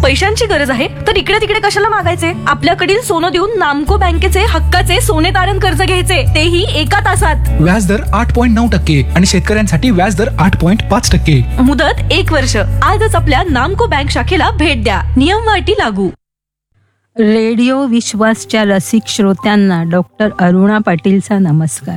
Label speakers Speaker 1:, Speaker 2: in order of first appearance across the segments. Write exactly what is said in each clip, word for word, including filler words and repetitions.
Speaker 1: पैशांची गरज आहे तर इकडे तिकडे कशाला मागायचे? आपल्याकडील सोनं देऊन नामको बँकेचे हक्काचे सोने तारण कर्ज घ्यायचे, तेही एका तासात.
Speaker 2: व्याजदर आठ पॉईंट नऊ टक्के आणि शेतकऱ्यांसाठी व्याजदर आठ पॉईंट पाच टक्के.
Speaker 1: मुदत एक वर्ष. आजच आपल्या नामको बँक शाखेला भेट द्या. नियम व अटी लागू.
Speaker 3: रेडिओ विश्वासच्या रसिक श्रोत्यांना डॉक्टर अरुणा पाटीलचा नमस्कार.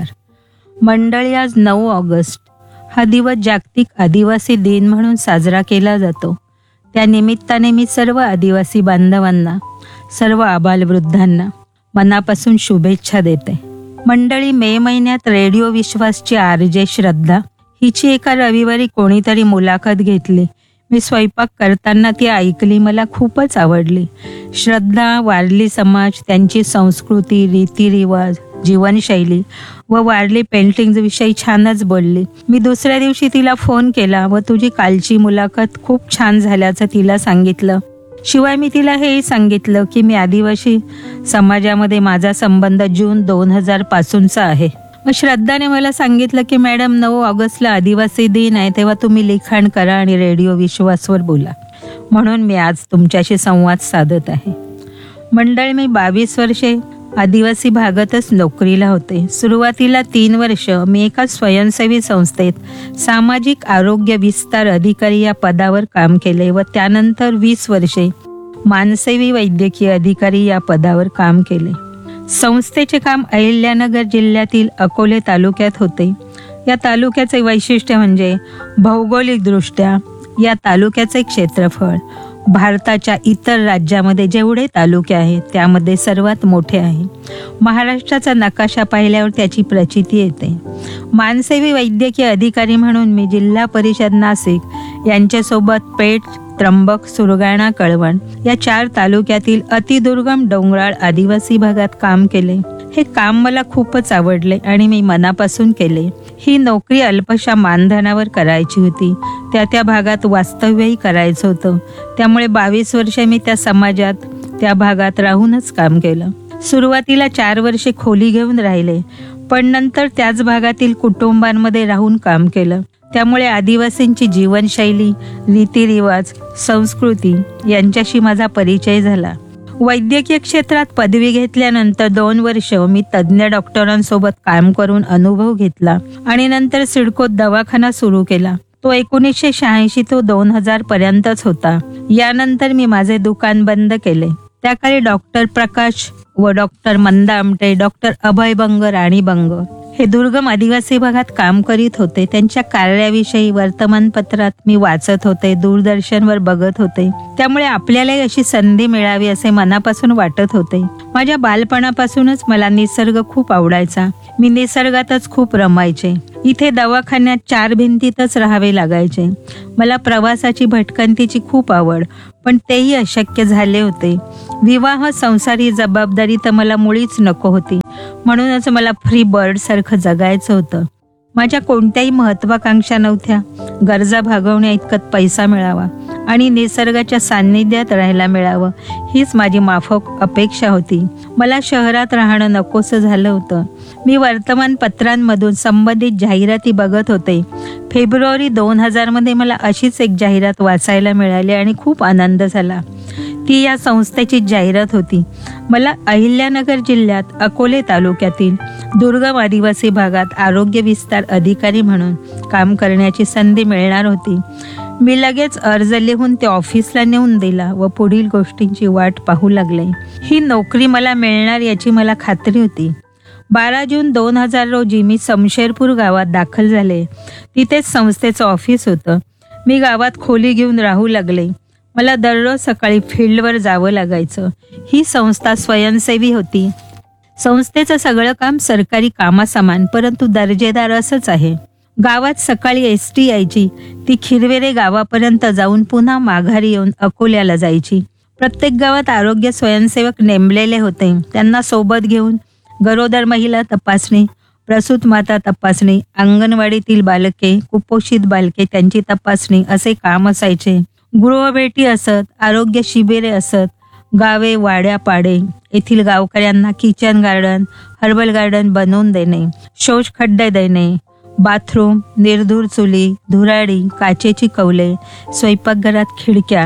Speaker 3: मंडळी, आज नऊ ऑगस्ट हा दिवस जागतिक आदिवासी दिन म्हणून साजरा केला जातो. त्या निमित्ताने मी सर्व आदिवासी बांधवांना, सर्व आबालवृद्धांना मनापासून शुभेच्छा देते. मंडळी, मे महिन्यात रेडिओ विश्वासची आर जे श्रद्धा हिची एका रविवारी कोणीतरी मुलाखत घेतली. मी स्वयंपाक करताना ती ऐकली. मला खूपच आवडली. श्रद्धा वारली समाज, त्यांची संस्कृती, रीतिरिवाज, जीवनशैली व वारली पेंटिंग विषयी छानच बोलली. मी दुसऱ्या दिवशी तिला फोन केला व तुझी कालची मुलाखत खूप छान झाल्याचं तिला सांगितलं. शिवाय मी तिला हेही सांगितलं की मी आदिवासी समाजामध्ये माझा संबंध जून दोन हजार पासूनचा आहे. मग श्रद्धाने मला सांगितलं की मॅडम, नऊ ऑगस्टला आदिवासी दिन आहे, तेव्हा तुम्ही लिखाण करा आणि रेडिओ विश्वासवर बोला. म्हणून मी आज तुमच्याशी संवाद साधत आहे. मंडळी, मी बावीस वर्षे आदिवासी भागातच नोकरीला होते. सुरुवातीला तीन वर्ष मी एका स्वयंसेवी संस्थेत सामाजिक आरोग्य विस्तार अधिकारी या पदावर काम केले व त्यानंतर वीस वर्षे मानसेवी वैद्यकीय अधिकारी या पदावर काम केले. संस्थेचे काम अहिल्यानगर जिल्ह्यातील अकोले तालुक्यात होते. या तालुक्याचे वैशिष्ट्य म्हणजे भौगोलिकदृष्ट्या या त्याचे क्षेत्रफळ भारताच्या इतर राज्यामध्ये जेवढे तालुके आहेत त्यामध्ये सर्वात मोठे आहे. महाराष्ट्राचा नकाशा पाहिल्यावर त्याची प्रचिती येते. मानसेवी वैद्यकीय अधिकारी म्हणून मी जिल्हा परिषद नाशिक यांच्यासोबत पेठ, त्र्यंबक, सुरगाणा, कळवण या चार तालुक्यातील अतिदुर्गम डोंगराळ आदिवासी भागात काम केले. हे काम मला खूपच आवडले आणि मी मनापासून केले. ही नोकरी अल्पशा मानधनावर करायची होती. त्या त्या भागात वास्तव्यही करायचं होतं. त्यामुळे बावीस वर्षे मी त्या समाजात, त्या भागात राहूनच काम केलं. सुरुवातीला चार वर्षे खोली घेऊन राहिले, पण नंतर त्याच भागातील कुटुंबांमध्ये राहून काम केलं. त्यामुळे आदिवासींची जीवनशैली, रीतिरिवाज, संस्कृती यांच्याशी माझा परिचय झाला. वैद्यकीय क्षेत्रात पदवी घेतल्यानंतर दोन वर्ष मी तज्ज्ञ डॉक्टरांसोबत काम करून अनुभव घेतला आणि नंतर सिडकोत दवाखाना सुरू केला. तो एकोणीसशे शहाऐंशी तो दोन हजार पर्यंतच होता. यानंतर मी माझे दुकान बंद केले. त्या काळी डॉक्टर प्रकाश व डॉक्टर मंदा आमटे, डॉक्टर अभय बंग, राणी बंग हे दुर्गम आदिवासी भागात काम करीत होते. त्यांच्या कार्याविषयी वर्तमानपत्रात मी वाचत होते, दूरदर्शनवर बघत होते. त्यामुळे आपल्यालाही अशी संधी मिळावी असे मनापासून वाटत होते. माझ्या बालपणापासूनच मला निसर्ग खूप आवडायचा. मी निसर्गातच खूप रमायचे. इथे दवाखान्यात चार भिंतीतच राहावे लागायचे. मला प्रवासाची, भटकंतीची खूप आवड, पण तेही अशक्य झाले होते. विवाह, संसारी जबाबदारी तर मला मुळीच नको होती. म्हणूनच मला फ्री बर्ड सारखं जगायचं होतं. माझ्या कोणत्याही महत्वाकांक्षा नव्हत्या. गरजा भागवण्या इतकत पैसा मिळावा आणि निसर्गाच्या सान्निध्यात राहायला मिळावं हीच माझी माफक अपेक्षा होती. मला शहरात राहणं नकोसं झालं होतं. मी वर्तमानपत्रांमधून संबंधित जाहिराती बघत होते. फेब्रुवारी दोन हजार मध्ये मला अशीच एक जाहिरात वाचायला मिळाली आणि खूप आनंद झाला. ती या संस्थेची जाहिरात होती. मला अहिल्यानगर जिल्ह्यात अकोले तालुक्यातील दुर्गम आदिवासी भागात आरोग्य विस्तार अधिकारी म्हणून काम करण्याची संधी मिळणार होती. मी लगेच अर्ज लिहून ते ऑफिसला नेऊन दिला व पुढील गोष्टींची वाट पाहू लागले. ही नोकरी मला मिळणार याची मला खात्री होती. बारा जून दोन हजार रोजी मी समशेरपूर गावात दाखल झाले. तिथेच संस्थेचं ऑफिस होतं. मी गावात खोली घेऊन राहू लागले. मला दररोज सकाळी फील्डवर जावं लागायचं. ही संस्था स्वयंसेवी होती. संस्थेचं सगळं काम सरकारी कामासमान परंतु दर्जेदार असंच आहे. गावात सकाळी एस टी यायची. ती खिरवेरे गावापर्यंत जाऊन पुन्हा माघारी येऊन अकोल्याला जायची. प्रत्येक गावात आरोग्य स्वयंसेवक नेमलेले होते. त्यांना सोबत घेऊन गरोदर महिला तपासणी, प्रसूत माता तपासणी, अंगणवाडीतील बालके, कुपोषित बालके त्यांची तपासणी असे काम असायचे. गृहभेटी असत, आरोग्य शिबिरे असत. गावे, वाड्या, पाडे येथील गावकऱ्यांना किचन गार्डन, हर्बल गार्डन बनवून देणे, शौच खड्डे देणे, बाथरूम, निर्धूर चुली, धुराडी, काचेची कौले, स्वयंपाकघरात खिडक्या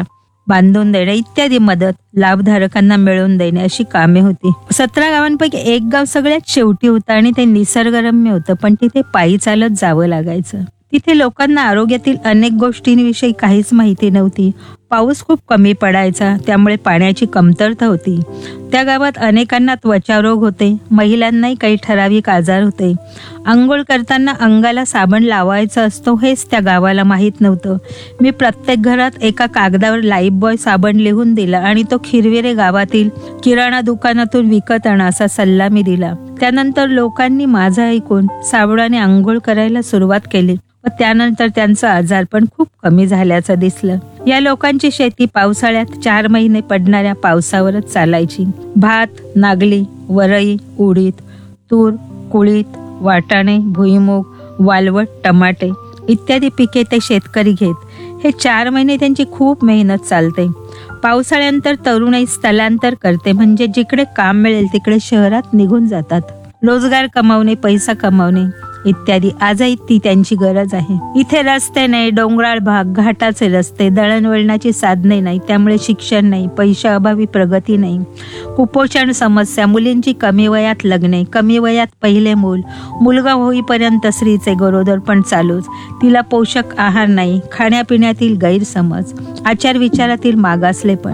Speaker 3: बांधून देणे इत्यादी मदत लाभधारकांना मिळवून देणे अशी कामे होती. सतरा गावांपैकी एक गाव सगळ्यात शेवटी होतं आणि ते निसर्गरम्य होतं, पण तिथे पायी चालत जावं लागायचं. तिथे लोकांना आरोग्यातील अनेक गोष्टींविषयी काहीच माहिती नव्हती. पाऊस खूप कमी पडायचा, त्यामुळे पाण्याची कमतरता होती. त्या गावात अनेकांना त्वचारोग होते, महिलांनाही काही ठराविक आजार होते. आंघोळ करताना अंगाला साबण लावायचा असतो हेच त्या गावाला माहीत नव्हतं. मी प्रत्येक घरात एका कागदावर लाईफबॉय साबण लिहून दिला आणि तो खिरविरे गावातील किराणा दुकानातून विकत आणा असा सल्ला मी दिला. त्यानंतर लोकांनी माझं ऐकून साबणाने आंघोळ करायला सुरुवात केली व त्यानंतर त्यांचं आजारपण खूप कमी झाल्याचं दिसलं. या लोकांची शेती पावसाळ्यात चार महिने पडणाऱ्या पावसावरच चालायची. भात, नागली, वरई, उडीद, तूर, कुळीत, वाटाणे, भुईमूग, वालवट, टमाटे इत्यादी पिके ते शेतकरी घेत. हे चार महिने त्यांची खूप मेहनत चालते. पावसाळ्यानंतर तरुणाई स्थलांतर करते, म्हणजे जिकडे काम मिळेल तिकडे शहरात निघून जातात. रोजगार कमावणे, पैसा कमावणे इत्यादी आजही ती त्यांची गरज आहे. इथे रस्ते नाही, डोंगराळ भाग, घाटाचे रस्ते, दळणवळणाची साधने नाही, त्यामुळे शिक्षण नाही, पैशाअभावी प्रगती नाही, कुपोषण समस्या, मुलींची कमी वयात लग्ने, कमी वयात पहिले मूल, मुलगा होईपर्यंत स्त्रीचे गरोदरपण चालूच, तिला पोषक आहार नाही, खाण्यापिण्यातील गैरसमज, आचार विचारातील मागासलेपण,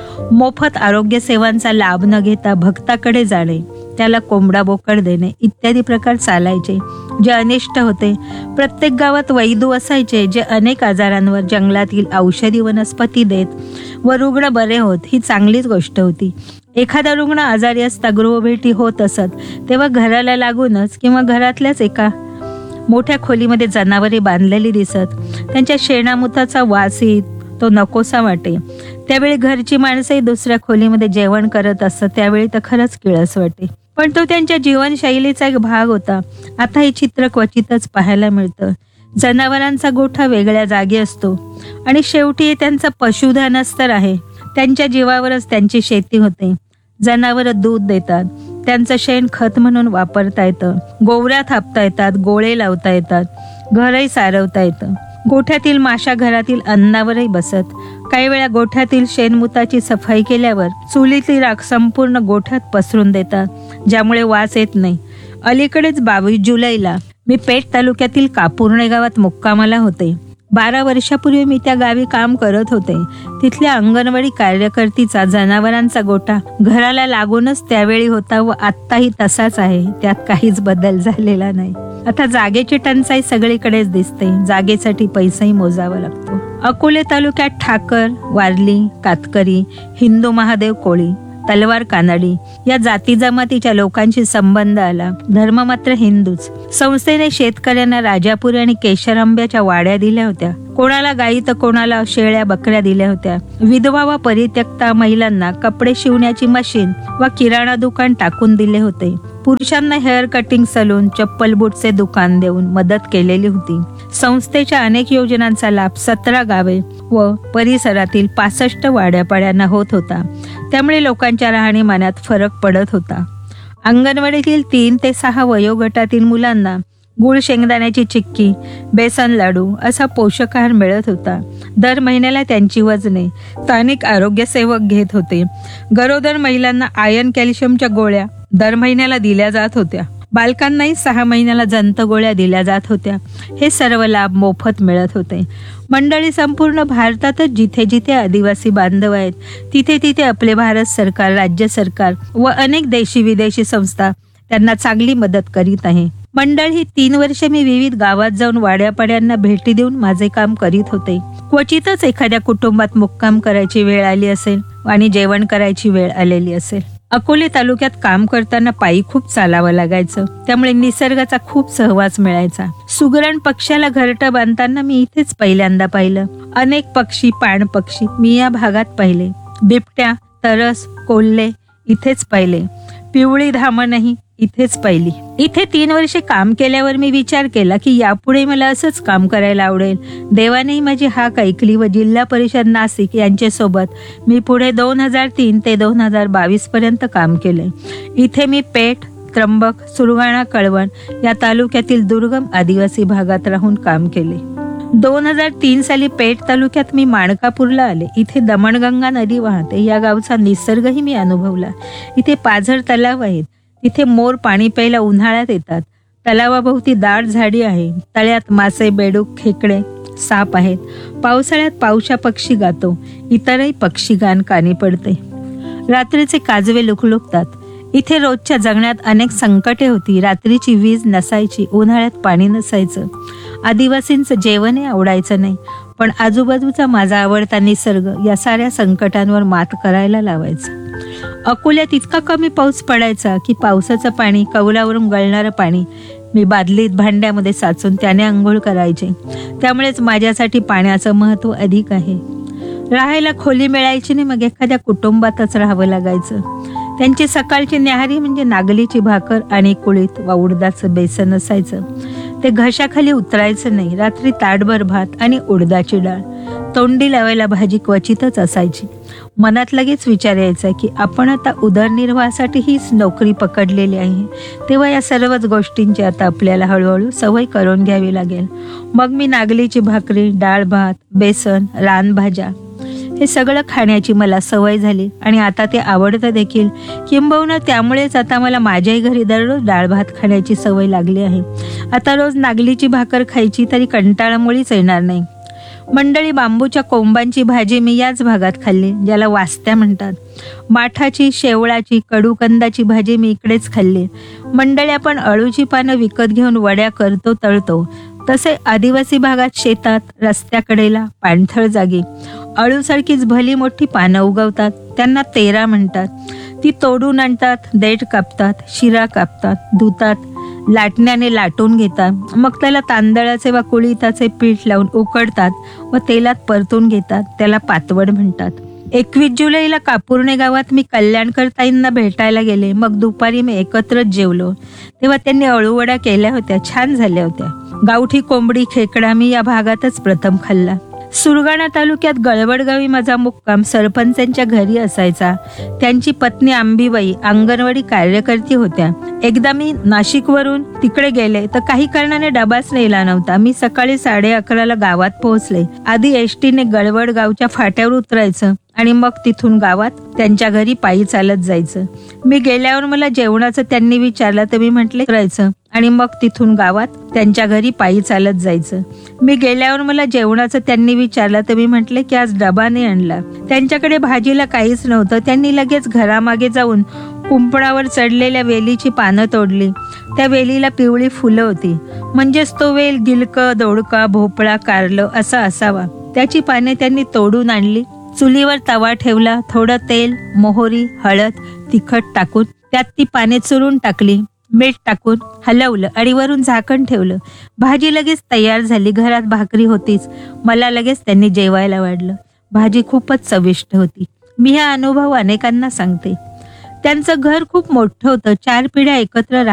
Speaker 3: मोफत आरोग्य सेवांचा लाभ न घेता भक्ताकडे जाणे, त्याला कोंबडा बोकड देणे इत्यादी प्रकार चालायचे, जे अनिष्ट होते. प्रत्येक गावात वैद्य असायचे, जे अनेक आजारांवर जंगलातील औषधी वनस्पती देत व रुग्ण बरे होत. ही चांगलीच गोष्ट होती. एखादा रुग्ण आजारी असता गृहभेटी होत असत, तेव्हा घराला लागूनच किंवा घरातल्याच एका मोठ्या खोलीमध्ये जनावरे बांधलेली दिसत. त्यांच्या शेणामुताचा वास येत, तो नकोसा वाटे. त्यावेळी घरची माणसंही दुसऱ्या खोलीमध्ये जेवण करत असत. त्यावेळी तर खरंच किळस वाटे, पण तो त्यांच्या जीवनशैलीचा एक भाग होता. आता हे चित्र क्वचितच पाहायला मिळतं. जनावरांचा गोठा वेगळ्या जागी असतो आणि शेवटी त्यांचं पशुधनच तर आहे. त्यांच्या जीवावरच त्यांची शेती होते. जनावर दूध देतात, त्यांचं शेण खत म्हणून वापरता येतं, गोवऱ्या थापता येतात, गोळे लावता येतात, घरही सारवता येतं. गोठ्यातील माशा घरातील अन्नावरही बसत. काही वेळा गोठ्यातील शेणमुताची सफाई केल्यावर चुलीतली राख संपूर्ण गोठ्यात पसरून देतात, ज्यामुळे वास येत नाही. अलीकडेच बावीस जुलैला मी पेठ तालुक्यातील कापूर्णे गावात मुक्कामाला होते. बारा वर्षापूर्वी मी त्या गावी काम करत होते. तिथल्या अंगणवाडी कार्यकर्तीचा जनावरांचा गोठा घराला लागूनच त्यावेळी होता व आत्ताही तसाच आहे. त्यात काहीच बदल झालेला नाही. आता जागेची टंचाई सगळीकडेच दिसते. जागेसाठी पैसाही मोजावा लागतो. अकोले तालुक्यात ठाकर, वारली, कातकरी, हिंदू महादेव कोळी, तलवार कानडी या जाती जमातीच्या लोकांशी संबंध आला. धर्म मात्र हिंदूच. संस्थेने शेतकऱ्यांना राजापुरी आणि केशर आंब्याच्या वाड्या दिल्या होत्या. कोणाला गाई तर कोणाला शेळ्या बकऱ्या दिल्या होत्या. विधवा व परित्यक्ता महिलांना कपडे शिवण्याची मशीन व किराणा दुकान टाकून दिले होते. पुरुषांना हेअर कटिंग सलून, चप्पल बूटचे दुकान देऊन मदत केलेली होती. संस्थेच्या अनेक योजनांचा लाभ सतरा गावे व परिसरातील पासष्ट वाड्यापाड्यांना होत होता. त्यामुळे लोकांच्या राहणीमानात फरक पडत होता. अंगणवाडीतील तीन ते सहा वयोगटातील मुलांना गुळ शेंगदाण्याची चिक्की, बेसन लाडू असा पोषक आहार मिळत होता. दर महिन्याला त्यांची वजने स्थानिक आरोग्य सेवक घेत होते. गरोदर महिलांना आयर्न कॅल्शियमच्या गोळ्या दर महिन्याला दिल्या जात होत्या. बालकांनाही सहा महिन्याला जंत गोळ्या दिल्या जात होत्या. हे सर्व लाभ मोफत मिळत होते. मंडळी संपूर्ण भारतातच जिथे जिथे आदिवासी बांधव आहेत तिथे तिथे आपले भारत सरकार, राज्य सरकार व अनेक देशी विदेशी संस्था त्यांना चांगली मदत करीत आहे. मंडळ ही तीन वर्षे मी विविध गावात जाऊन वाड्यापाड्यांना भेटी देऊन माझे काम करीत होते. क्वचितच एखाद्या कुटुंबात मुक्काम करायची वेळ आली असेल आणि जेवण करायची वेळ आलेली असेल. अकोले तालुक्यात काम करताना पायी खूप चालावं लागायचं. त्यामुळे निसर्गाचा खूप सहवास मिळायचा. सुगरण पक्ष्याला घरटं बांधताना मी इथेच पहिल्यांदा पाहिलं. अनेक पक्षी, पाण पक्षी मी या भागात पाहिले. बिबट्या, तरस, कोल्हे इथेच पाहिले. पिवळी धामणही इथेच पाहिली. इथे तीन वर्षे काम केल्यावर मी विचार केला की यापुढे मला असंच काम करायला आवडेल. देवानेही माझी हाक ऐकली व जिल्हा परिषद नाशिक यांच्यासोबत मी पुढे दोन हजार तीन ते दोन हजार बावीस पर्यंत काम केले. इथे मी पेठ, त्र्यंबक, सुरगाणा, कळवण या तालुक्यातील दुर्गम आदिवासी भागात राहून काम केले. दोन हजार तीन साली पेठ तालुक्यात मी माणकापूरला आले. इथे दमणगंगा नदी वाहते. या गावचा निसर्गही मी अनुभवला. इथे पाझर तलाव आहेत. तिथे मोर पाणी प्यायला उन्हाळ्यात येतात. तलावाभोवती दाट झाडी आहे. तळ्यात मासे, बेडूक, खेकडे, साप आहेत. पावसाळ्यात पावसा पक्षी गातो. इतरही पक्षी गान कानी पडते. रात्रीचे काजवे लुकलुकतात. इथे रोजच्या जगण्यात अनेक संकटे होती. रात्रीची वीज नसायची. उन्हाळ्यात पाणी नसायचं. आदिवासींचं जेवणही आवडायचं नाही. पण आजूबाजूचा माझा आवडता निसर्ग या साऱ्या संकटांवर मात करायला लावायचा. अकोल्यात इतका कमी पाऊस पडायचा की पावसाचं पाणी, कौलावरून गळणारं पाणी मी बादलीत, भांड्यामध्ये साचून त्याने आंघोळ करायचे. त्यामुळेच माझ्यासाठी पाण्याचं महत्त्व अधिक आहे. राहायला खोली मिळायची नाही. मग एखाद्या कुटुंबातच राहावं लागायचं. त्यांची सकाळची न्याहारी म्हणजे नागलीची भाकर आणि कुळीत वा उडदाचं बेसन असायचं. ते घशाखाली उतरायचं नाही. रात्री ताटभर भात आणि उडदाची डाळ. तोंडी लावायला भाजी क्वचितच असायची. मनात लगेच विचार यायचा की आपण आता उदरनिर्वाहासाठी हीच नोकरी पकडलेली आहे. तेव्हा या सर्वच गोष्टींची आता आपल्याला हळूहळू सवय करून घ्यावी लागेल. मग मी नागलीची भाकरी, डाळ भात, बेसन, रानभाज्या हे सगळं खाण्याची मला सवय झाली आणि आता ते आवडतं देखील. किंबहुना त्यामुळेच आता मला माझ्याही घरी दररोज डाळ भात खाण्याची सवय लागली आहे. आता रोज नागलीची भाकर खायची तरी कंटाळामुळेच येणार नाही. मंडळी, बांबूच्या कोंबांची भाजी मी याच भागात खाल्ली, ज्याला वास्त्या म्हणतात. माठाची, शेवळाची, कडूकंदाची भाजी मी इकडेच खाल्ली. मंडळी, आपण अळूची पानं विकत घेऊन वड्या करतो, तळतो. तसे आदिवासी भागात शेतात, रस्त्याकडेला, पाणथळ जागी अळूसारखीच भली मोठी पानं उगवतात. त्यांना तेरा म्हणतात. ती तोडून आणतात, देठ कापतात, शिरा कापतात, धुतात, लाटण्याने लाटून घेतात. मग त्याला तांदळाचे वा कुळिताचे पीठ लावून उकडतात व तेलात परतून घेतात. त्याला पातवड म्हणतात. एकवीस जुलैला कापूर्णे गावात मी कल्याणकर ताईंना भेटायला गेले. मग दुपारी मी एकत्रच जेवलो. तेव्हा त्यांनी अळूवड्या केल्या होत्या. छान झाल्या होत्या. गावठी कोंबडी, खेकडा मी या भागातच प्रथम खाल्ला. सुरगाणा तालुक्यात गळवडगावी माझा मुक्काम सरपंचांच्या घरी असायचा. त्यांची पत्नी आंबीबाई अंगणवाडी कार्यकर्ती होत्या. एकदा मी नाशिकवरून तिकडे गेले तर काही कारणाने डबाच नेला नव्हता. मी सकाळी साडे अकराला गावात पोहोचले. आधी एसटीने गळवड गावच्या फाट्यावर उतरायचं आणि मग तिथून गावात त्यांच्या घरी पायी चालत जायचं. मी गेल्यावर मला जेवणाचं त्यांनी विचारलं तर मी म्हटले करायचं आणि मग तिथून गावात त्यांच्या घरी पायी चालत जायचं. मी गेल्यावर मला जेवणाचं त्यांनी विचारलं तर मी म्हटले की आज डबा नाही आणला. त्यांच्याकडे भाजीला काहीच नव्हतं. त्यांनी लगेच घरामागे जाऊन कुंपणावर चढलेल्या वेलीची पानं तोडली. त्या वेलीला पिवळी फुलं होती. म्हणजेच तो वेल गिलक, दोडका, भोपळा, कारलं असा असावा. त्याची पाने त्यांनी तोडून आणली. चुलीवर तवा ठेवला. थोडं तेल, मोहरी, हळद, तिखट टाकून त्यात ती पाने चुरून टाकली. मीठ टाकून हलवलं आणि वरून झाकण ठेवलं. भाजी लगेच तयार झाली. घरात भाकरी होतीच. मला लगेच त्यांनी जेवायला वाढलं. भाजी खूपच चविष्ट होती. मी हा अनुभव अनेकांना सांगते. त्यांचं घर खूप मोठं होतं. चार पिढ्या एकत्र